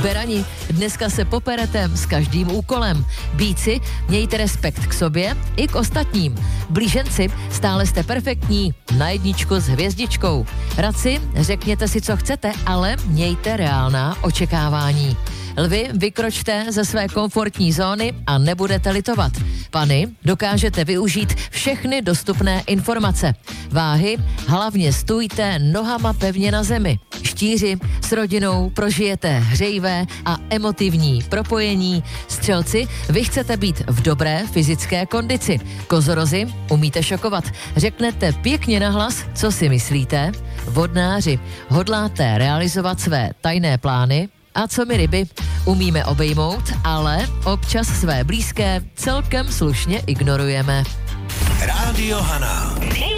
Berani, dneska se poperete s každým úkolem. Býci, mějte respekt k sobě i k ostatním. Blíženci, stále jste perfektní, na 1 s hvězdičkou. Radci, řekněte si, co chcete, ale mějte reálná očekávání. Lvi, vykročte ze své komfortní zóny a nebudete litovat. Pany, dokážete využít všechny dostupné informace. Váhy, hlavně stůjte nohama pevně na zemi. Štíři, s rodinou prožijete hřejivé a emotivní propojení. Střelci, vy chcete být v dobré fyzické kondici. Kozorozi, umíte šokovat. Řeknete pěkně nahlas, co si myslíte. Vodnáři, hodláte realizovat své tajné plány. A co my ryby? Umíme obejmout, ale občas své blízké celkem slušně ignorujeme. Rádio Hana.